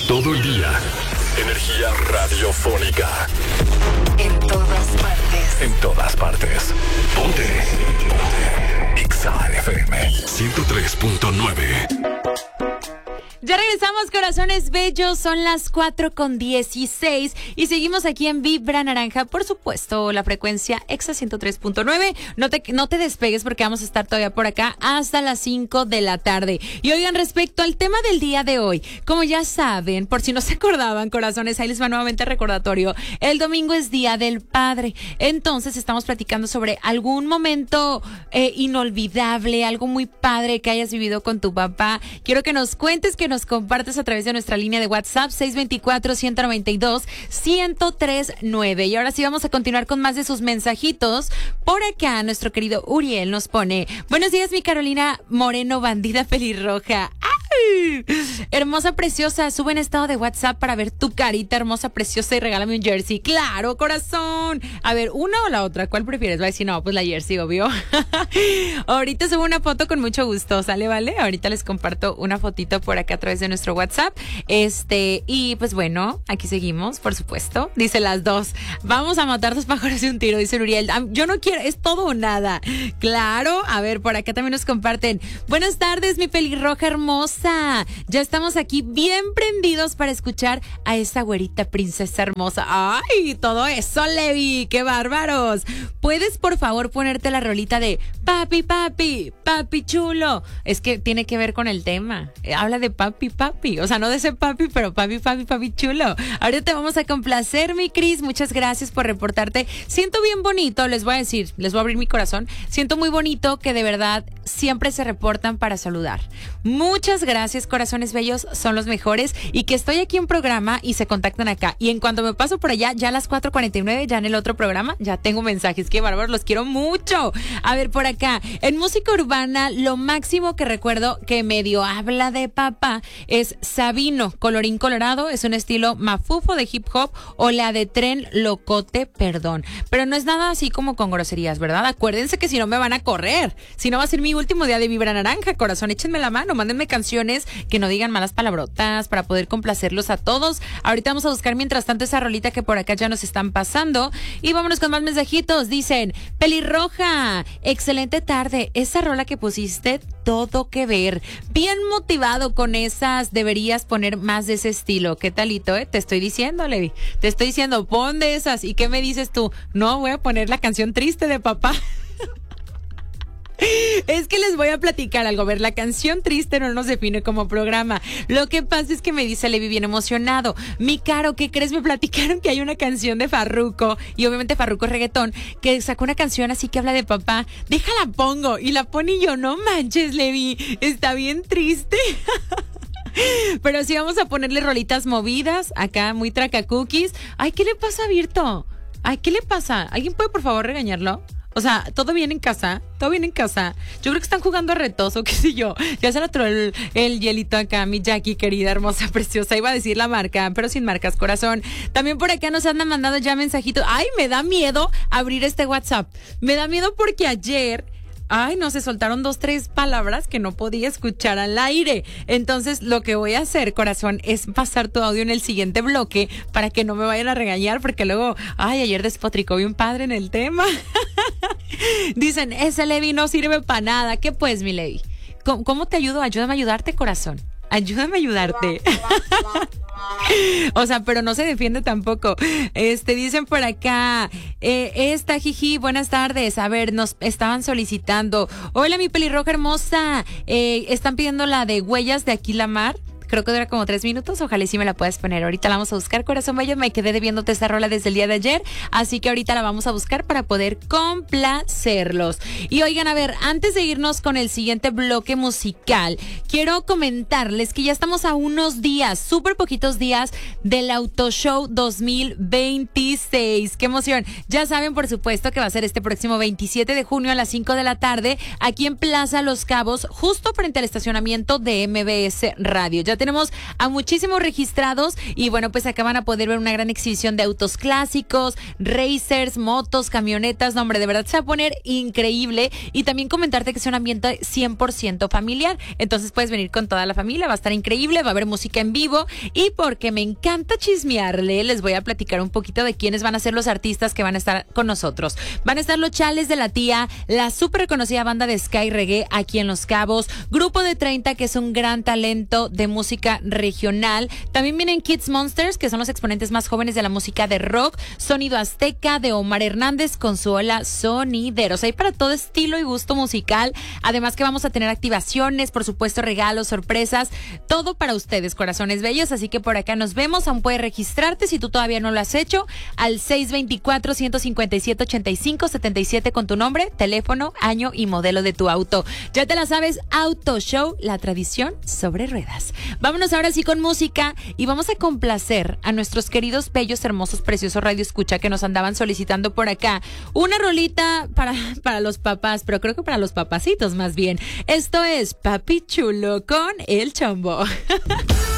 Todo el día. Energía radiofónica. En todas partes. En todas partes. Ponte. Exa FM 103.9. Ya regresamos, corazones bellos, son las 4:16 y seguimos aquí en Vibra Naranja, por supuesto, la frecuencia Exa 103.9. No te despegues porque vamos a estar todavía por acá hasta las 5 de la tarde. Y oigan, respecto al tema del día de hoy, como ya saben, por si no se acordaban, corazones, ahí les va nuevamente el recordatorio, el domingo es Día del Padre. Entonces estamos platicando sobre algún momento inolvidable, algo muy padre que hayas vivido con tu papá. Quiero que nos cuentes, que nos compartes a través de nuestra línea de WhatsApp 624-192-1039. Y ahora sí vamos a continuar con más de sus mensajitos. Por acá nuestro querido Uriel nos pone: buenos días, mi Carolina Moreno, bandida pelirroja. ¡Ay! Hermosa, preciosa, sube en estado de WhatsApp para ver tu carita hermosa, preciosa y regálame un jersey. ¡Claro, corazón! A ver, ¿una o la otra? ¿Cuál prefieres? Va a decir, no, pues la jersey, obvio. Ahorita subo una foto con mucho gusto, ¿sale? ¿Vale? Ahorita les comparto una fotito por acá a través de nuestro WhatsApp. Y pues bueno, aquí seguimos, por supuesto. Dice las dos. Vamos a matar dos pájaros de un tiro, dice Uriel. Yo no quiero, es todo o nada. Claro, a ver, por acá también nos comparten. Buenas tardes, mi pelirroja hermosa. Ya estamos aquí bien prendidos para escuchar a esa güerita princesa hermosa. ¡Ay! Todo eso, Levi. ¡Qué bárbaros! ¿Puedes, por favor, ponerte la rolita de papi, papi, papi chulo? Es que tiene que ver con el tema. Habla de papi, papi. O sea, no de ese papi, pero papi, papi, papi chulo. Ahorita te vamos a complacer, mi Cris. Muchas gracias por reportarte. Siento bien bonito, les voy a decir, les voy a abrir mi corazón. Siento muy bonito que de verdad siempre se reportan para saludar. Muchas gracias, corazones bellos, son los mejores. Y que estoy aquí en programa y se contactan acá. Y en cuanto me paso por allá, ya a las 4:49, ya en el otro programa, ya tengo mensajes. Qué bárbaros, los quiero mucho. A ver, por acá, en música urbana, lo máximo que recuerdo que medio habla de papá es Sabino, Colorín Colorado, es un estilo mafufo de hip hop, o la de Tren Locote, perdón. Pero no es nada así como con groserías, ¿verdad? Acuérdense que si no me van a correr, si no va a ser mi último día de Vibra Naranja, corazón, échenme la mano, mándenme canciones que no digan malas palabrotas para poder complacerlos a todos. Ahorita vamos a buscar mientras tanto esa rolita que por acá ya nos están pasando y vámonos con más mensajitos. Dicen: pelirroja, excelente tarde, esa rola que pusiste, todo que ver, bien motivado con esas, deberías poner más de ese estilo. ¿Qué talito, Te estoy diciendo, Levi, te estoy diciendo, pon de esas. ¿Y qué me dices tú? No, voy a poner la canción triste de papá. Es que les voy a platicar algo. A ver, la canción triste no nos define como programa. Lo que pasa es que me dice Levi bien emocionado: mi Caro, ¿qué crees? Me platicaron que hay una canción de Farruko, y obviamente Farruko es reggaetón, que sacó una canción así que habla de papá. Déjala pongo. Y la pone y yo, no manches, Levi, está bien triste. Pero sí vamos a ponerle rolitas movidas acá, muy tracacookies. Ay, ¿qué le pasa a Virto? Ay, ¿qué le pasa? ¿Alguien puede por favor regañarlo? O sea, ¿todo bien en casa? ¿Todo bien en casa? Yo creo que están jugando a retoso, qué sé yo. Ya se le atoró el hielito acá, mi Jackie, querida, hermosa, preciosa. Iba a decir la marca, pero sin marcas, corazón. También por acá nos andan mandando ya mensajitos. Ay, me da miedo abrir este WhatsApp. Me da miedo porque ayer... Ay, no, se soltaron 2, 3 palabras que no podía escuchar al aire. Entonces, lo que voy a hacer, corazón, es pasar tu audio en el siguiente bloque para que no me vayan a regañar, porque luego, ay, ayer despotricó bien padre en el tema. Dicen, ese Levi no sirve para nada. ¿Qué pues, mi Levi? ¿Cómo te ayudo? Ayúdame a ayudarte, corazón. Ayúdame a ayudarte. O sea, pero no se defiende tampoco. Dicen por acá, jiji, buenas tardes. A ver, nos estaban solicitando. Hola, mi pelirroja hermosa. Están pidiendo la de Huellas de Aquí la Mar. Creo que dura como 3 minutos. Ojalá y sí me la puedas poner. Ahorita la vamos a buscar, corazón bello. Me quedé debiéndote esa rola desde el día de ayer. Así que ahorita la vamos a buscar para poder complacerlos. Y oigan, a ver, antes de irnos con el siguiente bloque musical, quiero comentarles que ya estamos a unos días, súper poquitos días, del Auto Show 2026. ¡Qué emoción! Ya saben, por supuesto, que va a ser este próximo 27 de junio a las 5 de la tarde, aquí en Plaza Los Cabos, justo frente al estacionamiento de MBS Radio. Ya Ya tenemos a muchísimos registrados y bueno, pues acá van a poder ver una gran exhibición de autos clásicos, racers, motos, camionetas. No, hombre, de verdad se va a poner increíble. Y también comentarte que es un ambiente 100% familiar. Entonces puedes venir con toda la familia, va a estar increíble, va a haber música en vivo. Y porque me encanta chismearle, les voy a platicar un poquito de quiénes van a ser los artistas que van a estar con nosotros. Van a estar los Chales de la Tía, la súper reconocida banda de Sky Reggae aquí en Los Cabos, Grupo de 30, que es un gran talento de música regional. También vienen Kids Monsters, que son los exponentes más jóvenes de la música de rock, Sonido Azteca de Omar Hernández con su ola Sonideros. Hay para todo estilo y gusto musical. Además que vamos a tener activaciones, por supuesto regalos, sorpresas, todo para ustedes, corazones bellos. Así que por acá nos vemos. Aún puedes registrarte si tú todavía no lo has hecho al 624-157-8577 con tu nombre, teléfono, año y modelo de tu auto. Ya te la sabes, Auto Show, la tradición sobre ruedas. Vámonos ahora sí con música y vamos a complacer a nuestros queridos, bellos, hermosos, preciosos Radio Escucha que nos andaban solicitando por acá una rolita para los papás, pero creo que para los papacitos más bien. Esto es Papi Chulo con El Chombo.